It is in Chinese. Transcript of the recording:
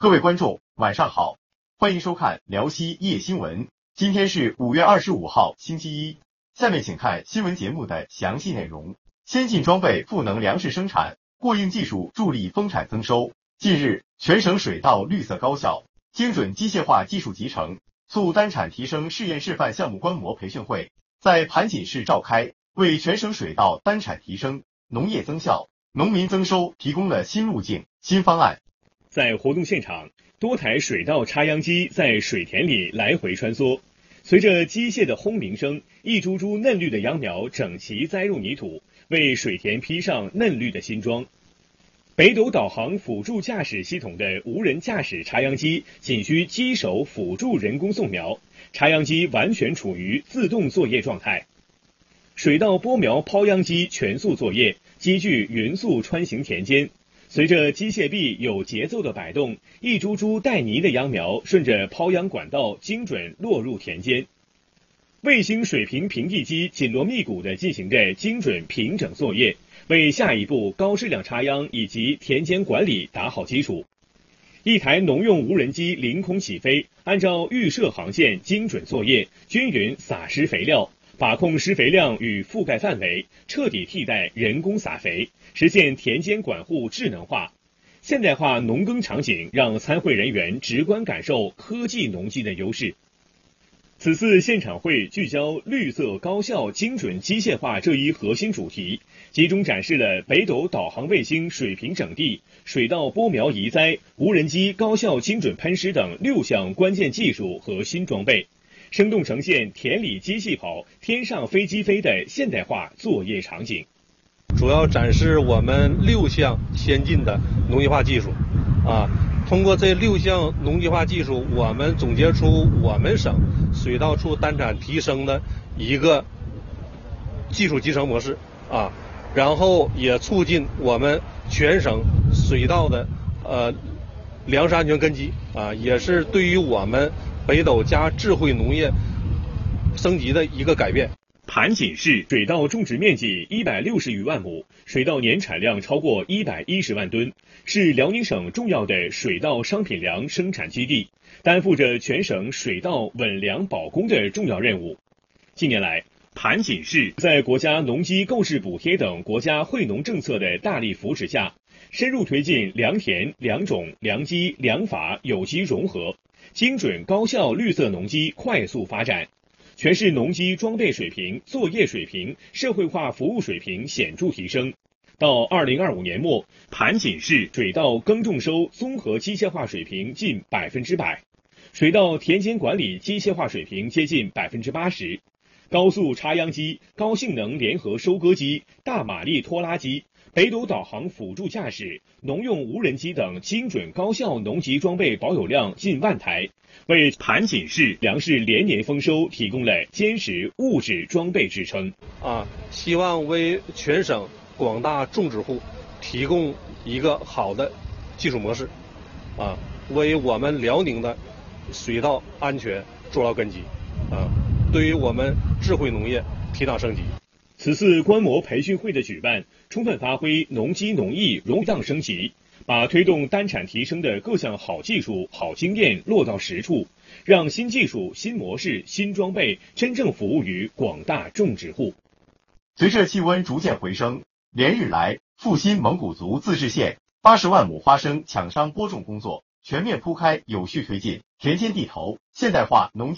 各位观众，晚上好，欢迎收看辽西夜新闻。今天是5月25号，星期一。下面请看新闻节目的详细内容。先进装备赋能粮食生产，过硬技术助力丰产增收。近日，全省水稻绿色高效、精准机械化技术集成促单产提升试验示范项目观摩培训会在盘锦市召开，为全省水稻单产提升、农业增效、农民增收提供了新路径、新方案。 在活动现场，多台水稻插秧机在水田里来回穿梭，随着机械的轰鸣声，一株株嫩绿的秧苗整齐栽入泥土，为水田披上嫩绿的新装。北斗导航辅助驾驶系统的无人驾驶插秧机仅需机手辅助人工送苗，插秧机完全处于自动作业状态。水稻播苗抛秧机全速作业，机具匀速穿行田间。随着机械臂有节奏的摆动，一株株带泥的秧苗顺着抛秧管道精准落入田间。卫星水平平地机紧锣密鼓地进行着精准平整作业，为下一步高质量插秧以及田间管理打好基础。一台农用无人机凌空起飞，按照预设航线精准作业，均匀撒施肥料，把控施肥量与覆盖范围，彻底替代人工撒肥，实现田间管护智能化。现代化农耕场景让参会人员直观感受科技农机的优势。此次现场会聚焦绿色高效精准机械化这一核心主题，集中展示了北斗导航卫星水平整地、水稻播苗移栽、无人机高效精准喷施等6项关键技术和新装备，生动呈现田里机器跑、天上飞机飞的现代化作业场景。 主要展示我们6项先进的农业化技术通过这6项农业化技术，我们总结出我们省水稻处单产提升的一个技术集成模式然后也促进我们全省水稻的粮食安全根基也是对于我们北斗加智慧农业升级的一个改变。 盘锦市水稻种植面积160余万亩，水稻年产量超过110万吨，是辽宁省重要的水稻商品粮生产基地，担负着全省水稻稳粮保供的重要任务。近年来，盘锦市在国家农机购置补贴等国家惠农政策的大力扶持下，深入推进良田、良种、良机、良法有机融合，精准高效绿色农机快速发展。全市农机装备水平、作业水平、社会化服务水平显著提升。到2025年末，盘锦市水稻耕种收综合机械化水平近100%，水稻田间管理机械化水平接近80%。高速插秧机、高性能联合收割机、大马力拖拉机、北斗导航辅助驾驶、农用无人机等精准高效农机装备保有量近万台，为盘锦市粮食连年丰收提供了坚实物质装备支撑希望为全省广大种植户提供一个好的技术模式为我们辽宁的水稻安全筑牢根基对于我们智慧农业提档升级。 此次观摩培训会的举办，充分发挥农机农艺融档升级，把推动单产提升的各项好技术、好经验落到实处，让新技术、新模式、新装备真正服务于广大种植户。 随着气温逐渐回升，连日来，阜新蒙古族自治县80万亩花生抢商播种工作全面铺开，有序推进，田间地头现代化农